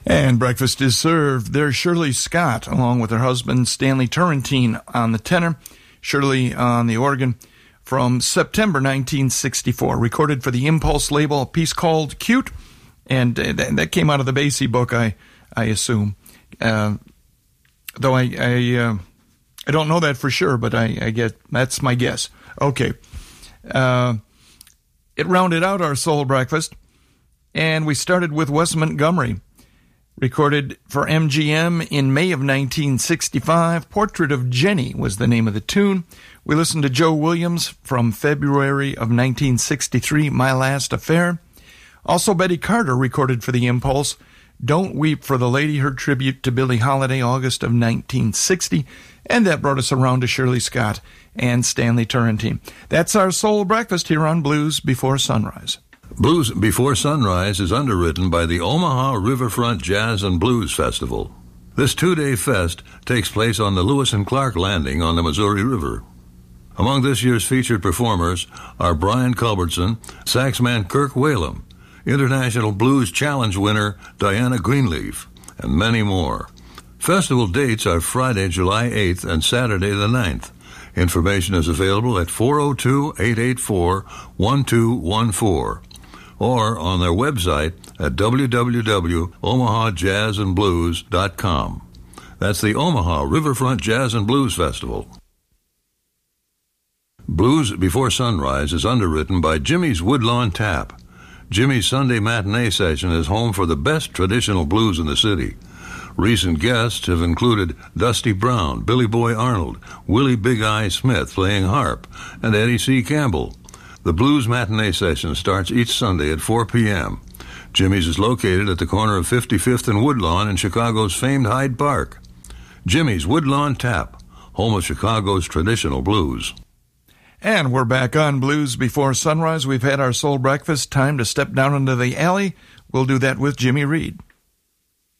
And breakfast is served. There's Shirley Scott, along with her husband Stanley Turrentine on the tenor, Shirley on the organ, from September 1964, recorded for the Impulse label, a piece called Cute, and that came out of the Basie book, I assume. Though I don't know that for sure, but I get that's my guess. Okay. It rounded out our soul breakfast, and we started with Wes Montgomery, recorded for MGM in May of 1965. Portrait of Jenny was the name of the tune. We listened to Joe Williams from February of 1963, My Last Affair. Also, Betty Carter recorded for the Impulse, Don't Weep for the Lady, her tribute to Billie Holiday, August of 1960. And that brought us around to Shirley Scott and Stanley Turrentine. That's our soul breakfast here on Blues Before Sunrise. Blues Before Sunrise is underwritten by the Omaha Riverfront Jazz and Blues Festival. This two-day fest takes place on the Lewis and Clark Landing on the Missouri River. Among this year's featured performers are Brian Culbertson, saxman Kirk Whalum, International Blues Challenge winner Diana Greenleaf, and many more. Festival dates are Friday, July 8th and Saturday the 9th. Information is available at 402-884-1214 or on their website at www.omahajazzandblues.com. That's the Omaha Riverfront Jazz and Blues Festival. Blues Before Sunrise is underwritten by Jimmy's Woodlawn Tap. Jimmy's Sunday matinee session is home for the best traditional blues in the city. Recent guests have included Dusty Brown, Billy Boy Arnold, Willie Big Eye Smith playing harp, and Eddie C. Campbell. The Blues Matinee Session starts each Sunday at 4 p.m. Jimmy's is located at the corner of 55th and Woodlawn in Chicago's famed Hyde Park. Jimmy's Woodlawn Tap, home of Chicago's traditional blues. And we're back on Blues Before Sunrise. We've had our soul breakfast. Time to step down into the alley. We'll do that with Jimmy Reed.